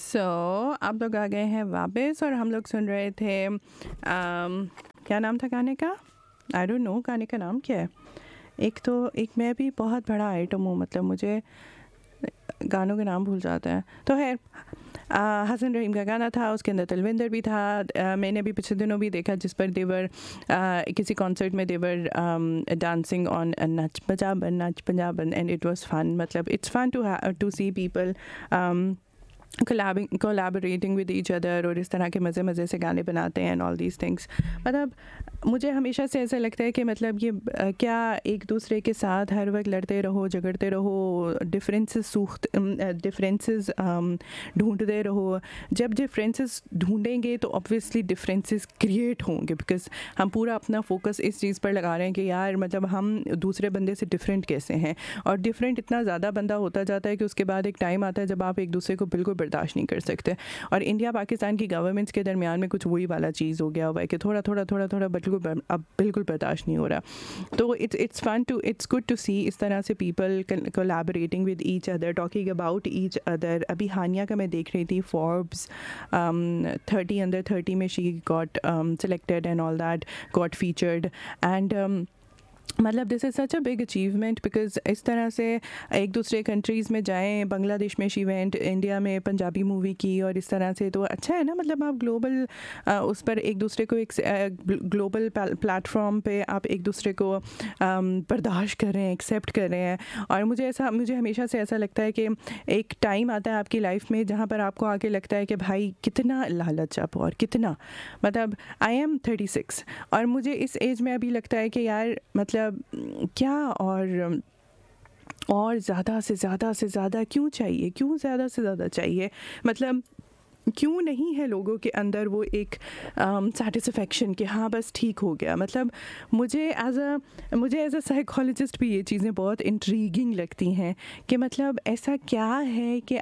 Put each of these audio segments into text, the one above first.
सो आप लोग आ गए हैं वापस और हम लोग सुन रहे थे क्या नाम था गाने का? आई डोंट नो गाने का नाम क्या है। एक मैं भी बहुत बड़ा आइटम हूँ, मतलब मुझे गानों के नाम भूल जाते हैं। तो है हसन रहीम का गाना था, उसके अंदर तलविंदर भी था। मैंने भी पिछले दिनों भी देखा जिस पर देवर किसी कॉन्सर्ट में देवर dancing on Nach Punjaban and it was fun. मतलब it's fun to see people collaborating with each other और इस तरह के मज़े से गाने बनाते हैं एंड ऑल दीज थिंग्स। मतलब मुझे हमेशा से ऐसा लगता है कि मतलब ये क्या एक दूसरे के साथ हर वक्त लड़ते रहो, झगड़ते रहो, डिफरेंसेस ढूंढते रहो। जब डिफरेंसेस ढूंढेंगे तो ऑब्वियसली डिफरेंसेस क्रिएट होंगे, बिकॉज हम पूरा अपना फोकस इस चीज़ पर लगा रहे हैं कि यार मतलब हम दूसरे बंदे से डिफरेंट कैसे हैं। और डिफरेंट इतना ज़्यादा बंदा होता जाता है कि उसके बाद एक टाइम आता है जब आप एक दूसरे को बिल्कुल बर्दाश्त नहीं कर सकते। और इंडिया पाकिस्तान की गवर्नमेंट्स के दरमियान में कुछ वही वाला चीज़ हो गया हुआ है कि थोड़ा अब बिल्कुल बर्दाश्त नहीं हो रहा। तो इट्स गुड टू सी इस तरह से people collaborating with each other, talking about each other. अभी हानिया का मैं देख रही थी, फोर्ब्स 30 अंडर 30 में she got selected and all that, got featured and मतलब this is such a big achievement, because इस तरह से एक दूसरे कंट्रीज़ में जाएं। बांग्लादेश में शी वेंट, इंडिया में पंजाबी मूवी की, और इस तरह से तो अच्छा है ना। मतलब आप ग्लोबल उस पर एक दूसरे को एक ग्लोबल प्लेटफॉर्म पे आप एक दूसरे को बर्दाश्त कर रहे हैं, एक्सेप्ट कर रहे हैं। और मुझे हमेशा से ऐसा लगता है कि एक टाइम आता है आपकी लाइफ में जहाँ पर आपको आके लगता है कि भाई कितना लालच आप, और कितना मतलब आई एम 36 और मुझे इस एज में अभी लगता है कि यार मतलब क्या और ज़्यादा से ज़्यादा क्यों चाहिए, क्यों ज़्यादा से ज़्यादा चाहिए। मतलब क्यों नहीं है लोगों के अंदर वो एक सेटिस्फेक्शन कि हाँ बस ठीक हो गया। मतलब मुझे एज अ साइकोलॉजिस्ट भी ये चीज़ें बहुत इंट्रीगिंग लगती हैं कि मतलब ऐसा क्या है कि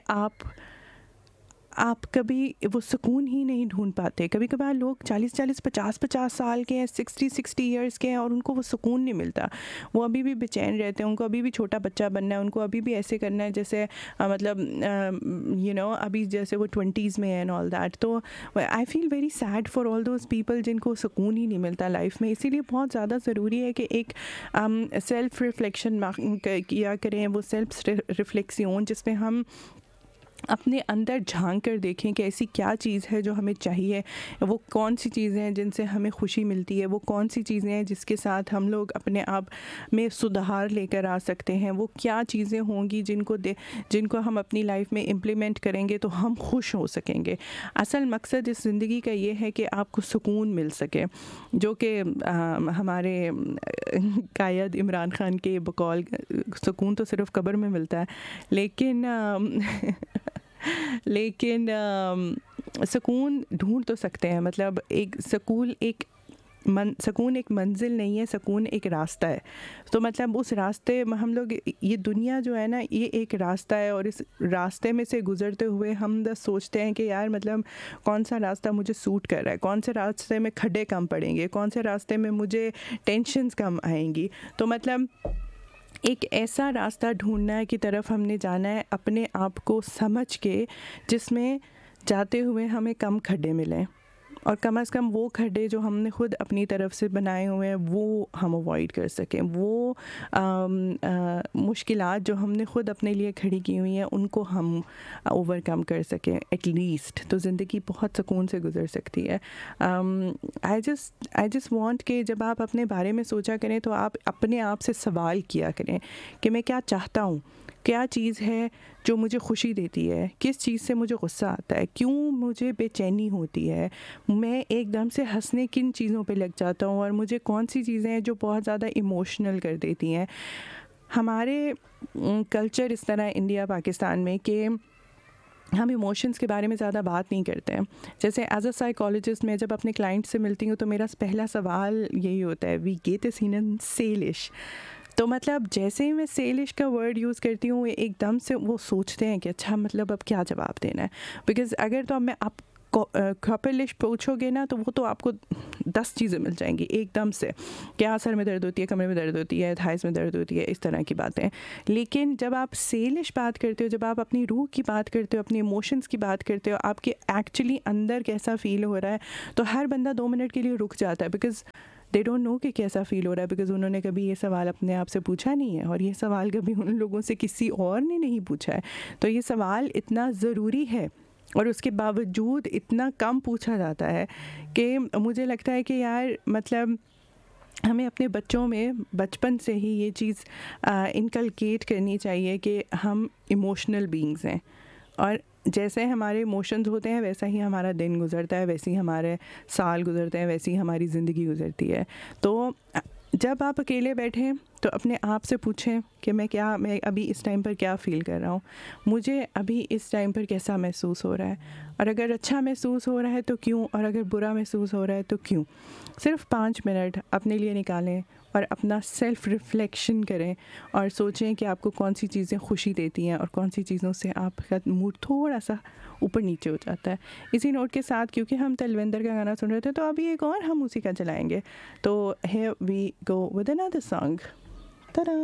आप कभी वो सुकून ही नहीं ढूंढ पाते। कभी कभार लोग 40 50 साल के हैं, 60 ईयर्स के हैं, और उनको वो सुकून नहीं मिलता। वो अभी भी बेचैन रहते हैं, उनको अभी भी छोटा बच्चा बनना है, उनको अभी भी ऐसे करना है जैसे मतलब अभी जैसे वो 20s में है एंड ऑल दैट। तो I feel very sad for all those people जिनको सुकून ही नहीं मिलता लाइफ में। इसीलिए बहुत ज़्यादा ज़रूरी है कि एक सेल्फ रिफ्लेक्शन किया करें, वो सेल्फ रिफ्लेक्सियोन जिसमें हम अपने अंदर झांक कर देखें कि ऐसी क्या चीज़ है जो हमें चाहिए, वो कौन सी चीज़ें हैं जिनसे हमें खुशी मिलती है, वो कौन सी चीज़ें हैं जिसके साथ हम लोग अपने आप में सुधार लेकर आ सकते हैं, वो क्या चीज़ें होंगी जिनको हम अपनी लाइफ में इम्प्लीमेंट करेंगे तो हम खुश हो सकेंगे। असल मकसद इस ज़िंदगी का ये है कि आपको सुकून मिल सके, जो कि हमारे कायद इमरान खान के बकौल सुकून तो सिर्फ कब्र में मिलता है, लेकिन सुकून ढूंढ तो सकते हैं। मतलब सुकून एक मंजिल नहीं है, सुकून एक रास्ता है। तो मतलब उस रास्ते में हम लोग, ये दुनिया जो है ना ये एक रास्ता है, और इस रास्ते में से गुजरते हुए हम बस सोचते हैं कि यार मतलब कौन सा रास्ता मुझे सूट कर रहा है, कौन से रास्ते में खड्डे कम पड़ेंगे, कौन से रास्ते में मुझे टेंशन्स कम आएंगी। तो मतलब एक ऐसा रास्ता ढूंढना की तरफ हमने जाना है, अपने आप को समझ के, जिसमें जाते हुए हमें कम खड्डे मिलें, और कम से कम वो खड्डे जो हमने खुद अपनी तरफ से बनाए हुए हैं वो हम अवॉइड कर सकें। वो मुश्किलात जो हमने खुद अपने लिए खड़ी की हुई हैं उनको हम ओवरकम कर सकें एटलीस्ट, तो ज़िंदगी बहुत सुकून से गुजर सकती है। आई जस्ट वांट कि जब आप अपने बारे में सोचा करें तो आप अपने आप से सवाल किया करें कि मैं क्या चाहता हूँ, क्या चीज़ है जो मुझे खुशी देती है, किस चीज़ से मुझे गुस्सा आता है, क्यों मुझे बेचैनी होती है, मैं एकदम से हंसने किन चीज़ों पे लग जाता हूँ, और मुझे कौन सी चीज़ें हैं जो बहुत ज़्यादा इमोशनल कर देती हैं। हमारे कल्चर इस तरह इंडिया पाकिस्तान में कि हम इमोशंस के बारे में ज़्यादा बात नहीं करते हैं। जैसे एज अ साइकोलॉजिस्ट मैं जब अपने क्लाइंट से मिलती हूँ तो मेरा पहला सवाल यही होता है, वी गेट इस इन सेलिश। तो मतलब जैसे ही मैं सेलिश का वर्ड यूज़ करती हूँ एकदम से वो सोचते हैं कि अच्छा मतलब अब क्या जवाब देना है। बिकॉज़ अगर तो मैं आप कपिलिश पूछोगे ना तो वो तो आपको 10 चीज़ें मिल जाएंगी एकदम से, क्या सर में दर्द होती है, कमरे में दर्द होती है, थाइस में दर्द होती है, इस तरह की बातें। लेकिन जब आप सेलिश बात करते हो, जब आप अपनी रूह की बात करते हो, अपने इमोशंस की बात करते हो, आपके एक्चुअली अंदर कैसा फ़ील हो रहा है, तो हर बंदा 2 मिनट के लिए रुक जाता है, बिकॉज़ दे डोंट नो कि कैसा फ़ील हो रहा है, बिकॉज़ उन्होंने कभी ये सवाल अपने आप से पूछा नहीं है, और ये सवाल कभी उन लोगों से किसी और ने नहीं पूछा है। तो ये सवाल इतना ज़रूरी है और उसके बावजूद इतना कम पूछा जाता है कि मुझे लगता है कि यार मतलब हमें अपने बच्चों में बचपन से ही ये चीज़ इनकलकेट करनी चाहिए कि हम इमोशनल बीइंग्स हैं, और जैसे हमारे इमोशंस होते हैं वैसा ही हमारा दिन गुजरता है, वैसे ही हमारे साल गुजरते हैं, वैसे ही हमारी ज़िंदगी गुजरती है। तो जब आप अकेले बैठें तो अपने आप से पूछें कि मैं अभी इस टाइम पर क्या फ़ील कर रहा हूँ, मुझे अभी इस टाइम पर कैसा महसूस हो रहा है, और अगर अच्छा महसूस हो रहा है तो क्यों, और अगर बुरा महसूस हो रहा है तो क्यों। सिर्फ 5 मिनट अपने लिए निकालें और अपना सेल्फ़ रिफ़्लेक्शन करें और सोचें कि आपको कौन सी चीज़ें खुशी देती हैं और कौन सी चीज़ों से आपका मूड थोड़ा सा ऊपर नीचे हो जाता है। इसी नोट के साथ, क्योंकि हम तलविंदर का गाना सुन रहे थे, तो अभी एक और हम उसी का चलाएंगे। तो here we go with another song. Ta-da!